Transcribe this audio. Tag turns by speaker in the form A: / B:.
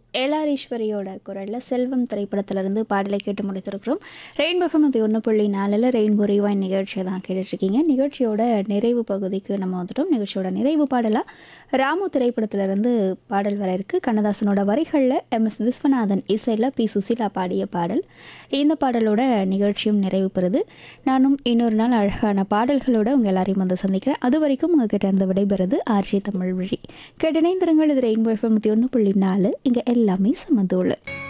A: LR ஈஸ்வரியோட குரலில் செல்வம் திரைப்படத்திலிருந்து பாடலை கேட்டு முடித்திருக்கிறோம். ரெயின்போ எஃப்எம் 1.4 ரெயின்போ ரிவைன் நிகழ்ச்சியை தான் கேட்டுட்ருக்கீங்க. நிகழ்ச்சியோட நிறைவு பகுதிக்கு நம்ம வந்துட்டோம். நிகழ்ச்சியோட நிறைவு பாடலாக ராமு திரைப்படத்திலிருந்து பாடல் வர இருக்குது. கண்ணதாசனோட வரிகளில் எம்எஸ் விஸ்வநாதன் இசையில் பி சுசீலா பாடிய பாடல். இந்த பாடலோட நிகழ்ச்சியும் நிறைவு பெறுது. நானும் இன்னொரு நாள் அழகான பாடல்களோடு உங்கள் எல்லாரையும் வந்து சந்திக்கிறேன். அது வரைக்கும் உங்ககிட்ட இருந்து விடைபெறுது ஆர்ஜி தமிழ் வழி. கேட்டிணைந்திருங்கள். இது ரெயின்போ எஃப்எம் 1.4. இங்கே எல்லாமே சமந்தோள்.